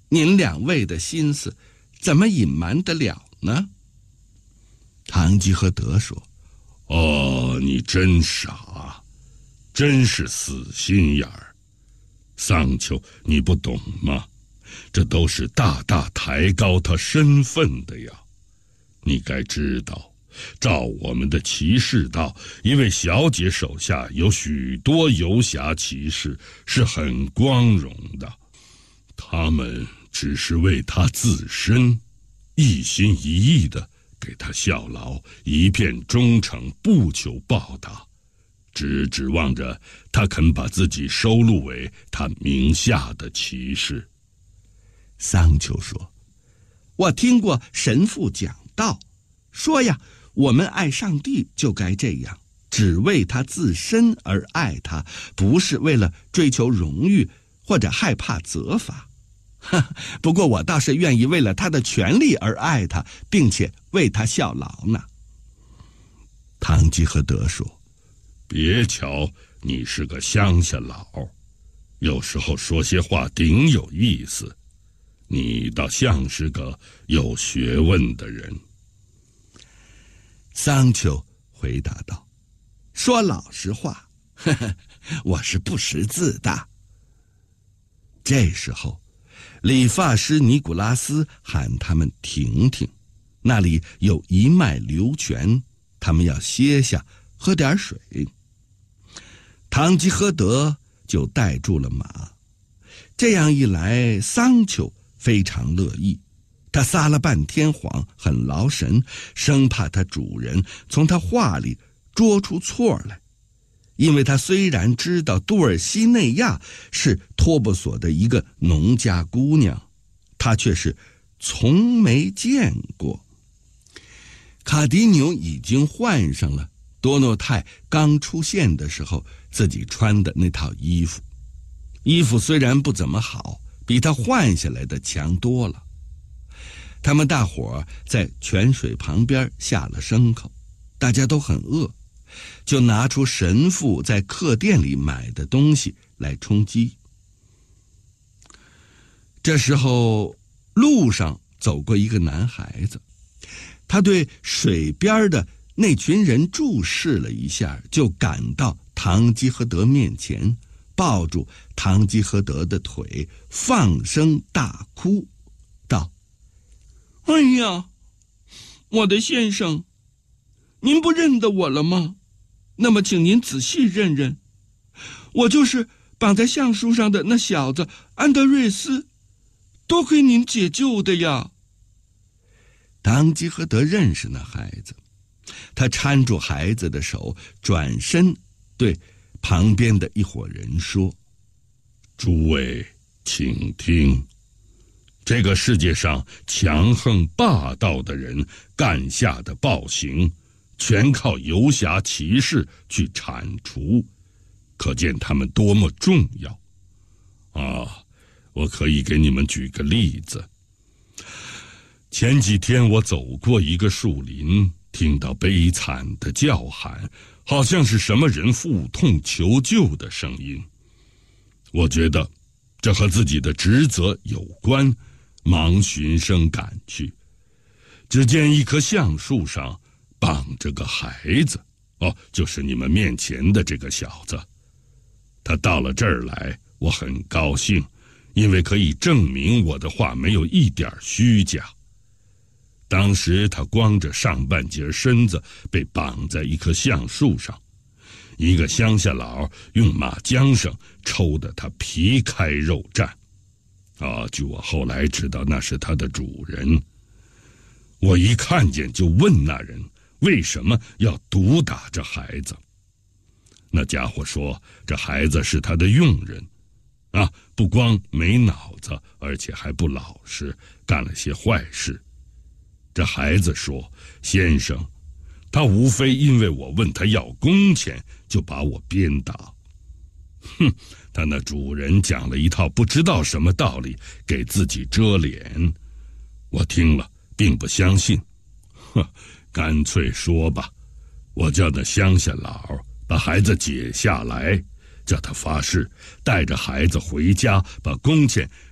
您两位的心思怎么隐瞒得了呢？堂吉诃德说： 哦，你真傻，真是死心眼儿。桑丘，你不懂吗？这都是大大抬高他身份的呀。你该知道，照我们的骑士道，一位小姐手下有许多游侠骑士，是很光荣的。他们只是为他自身，一心一意地给他效劳，一片忠诚，不求报答，只指望着他肯把自己收录为他名下的骑士。 桑丘说：我听过神父讲道，说呀，我们爱上帝就该这样，只为他自身而爱他，不是为了追求荣誉或者害怕责罚。不过我倒是愿意为了他的权利而爱他，并且为他效劳呢。堂吉诃德说： 别瞧你是个乡下佬，有时候说些话顶有意思，你倒像是个有学问的人。 桑丘回答道：说老实话，我是不识字的。这时候理发师尼古拉斯喊他们停停，那里有一脉流泉，他们要歇下喝点水。堂吉诃德就带住了马，这样一来，桑丘非常乐意。他撒了半天谎，很劳神，生怕他主人从他话里捉出错来。因为他虽然知道杜尔西内亚是托布索的一个农家姑娘，他却是从没见过。卡迪纽已经换上了多诺泰刚出现的时候自己穿的那套衣服，衣服虽然不怎么好，比他换下来的强多了。他们大伙在泉水旁边下了牲口，大家都很饿，就拿出神父在客店里买的东西来充饥。这时候路上走过一个男孩子，他对水边的那群人注视了一下，就赶到堂吉诃德面前，抱住堂吉诃德的腿，放声大哭，道：哎呀，我的先生，您不认得我了吗？那么请您仔细认认，我就是绑在橡树上的那小子安德瑞斯，多亏您解救的呀。堂吉诃德认识那孩子，他搀住孩子的手，转身对旁边的一伙人说： 诸位请听，这个世界上强横霸道的人干下的暴行，全靠游侠骑士去铲除，可见他们多么重要啊！我可以给你们举个例子。前几天我走过一个树林，听到悲惨的叫喊，好像是什么人腹痛求救的声音。我觉得这和自己的职责有关，忙循声赶去，只见一棵橡树上绑着个孩子，就是你们面前的这个小子。他到了这儿来，我很高兴，因为可以证明我的话没有一点虚假。当时他光着上半截身子被绑在一棵橡树上，一个乡下佬用马缰绳抽得他皮开肉绽。据我后来知道那是他的主人。我一看见就问那人为什么要毒打这孩子。那家伙说这孩子是他的佣人，不光没脑子，而且还不老实，干了些坏事。这孩子说：先生，他无非因为我问他要工钱，就把我鞭打。他那主人讲了一套不知道什么道理，给自己遮脸。我听了并不相信，干脆说吧，我叫那乡下佬把孩子解下来，叫他发誓带着孩子回家，把工钱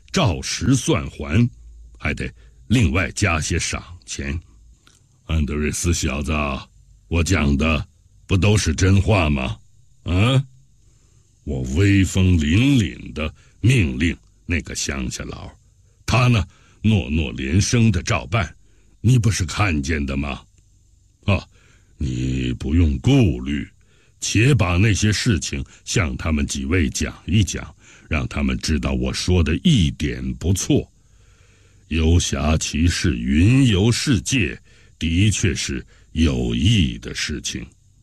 照实算还，还得另外加些赏钱。安德瑞斯小子，我讲的不都是真话吗？啊？我威风凛凛地命令那个乡下佬，他呢诺诺连声地照办，你不是看见的吗？啊，你不用顾虑，且把那些事情向他们几位讲一讲，让他们知道我说的一点不错。游侠骑士云游世界的确是有益的事情。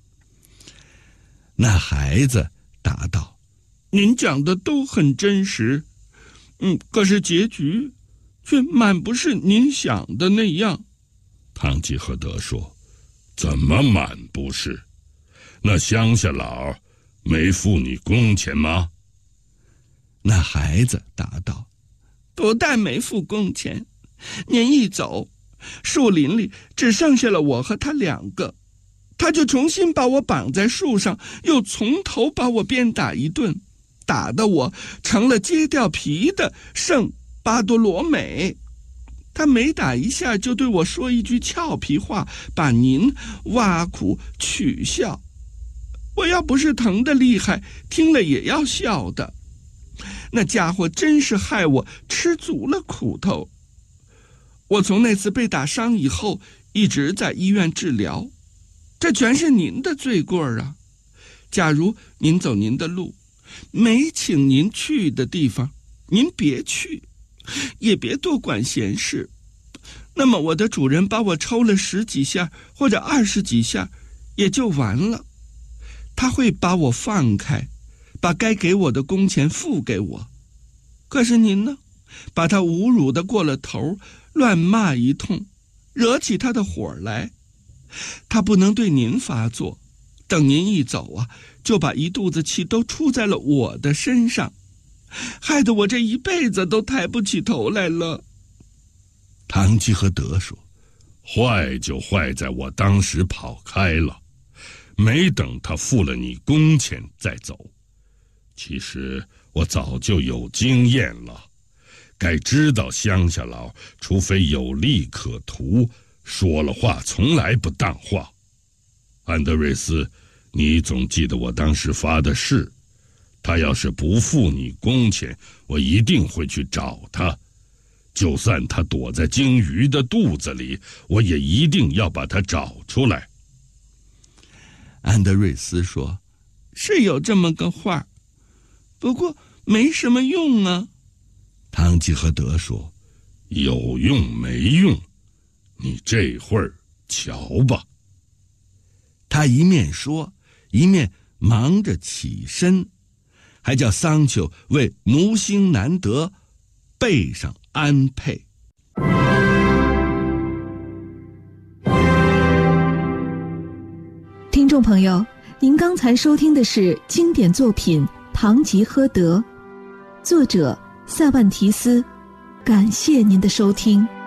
那孩子答道： 您讲的都很真实，可是结局却满不是您想的那样。 堂吉诃德说：怎么满不是？那乡下佬没付你工钱吗？ 那孩子答道： 不但没付工钱，您一走，树林里只剩下了我和他2个，他就重新把我绑在树上，又从头把我鞭打一顿，打得我成了揭掉皮的圣巴多罗美。他每打一下就对我说一句俏皮话，把您挖苦取笑。我要不是疼得厉害，听了也要笑的。那家伙真是害我吃足了苦头。我从那次被打伤以后，一直在医院治疗，这全是您的罪过啊！假如您走您的路，没请您去的地方，您别去，也别多管闲事。那么我的主人把我抽了10几下或者20几下，也就完了。他会把我放开，把该给我的工钱付给我。可是您呢，把他侮辱得过了头，乱骂一通，惹起他的火来。他不能对您发作，等您一走啊，就把一肚子气都出在了我的身上，害得我这一辈子都抬不起头来了。 堂吉诃德说： 坏就坏在我当时跑开了，没等他付了你工钱再走。其实我早就有经验了，该知道乡下佬除非有利可图，说了话从来不当话。安德瑞斯，你总记得我当时发的誓，他要是不付你工钱，我一定会去找他，就算他躲在鲸鱼的肚子里，我也一定要把他找出来。 安德瑞斯说： 是有这么个话，不过没什么用啊。 堂吉诃德说： 有用没用，你这会儿瞧吧。 他一面说，一面忙着起身，还叫桑丘为奴星难得备上鞍辔。 听众朋友，您刚才收听的是经典作品《堂吉诃德》，作者塞万提斯。感谢您的收听。